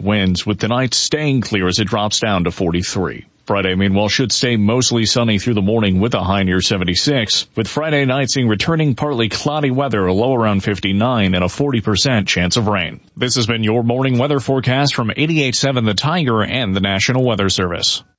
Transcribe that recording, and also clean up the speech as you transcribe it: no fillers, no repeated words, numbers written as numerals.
winds, with tonight staying clear as it drops down to 43. Friday, meanwhile, should stay mostly sunny through the morning with a high near 76, with Friday night seeing returning partly cloudy weather, a low around 59, and a 40% chance of rain. This has been your morning weather forecast from 88.7 The Tiger and the National Weather Service.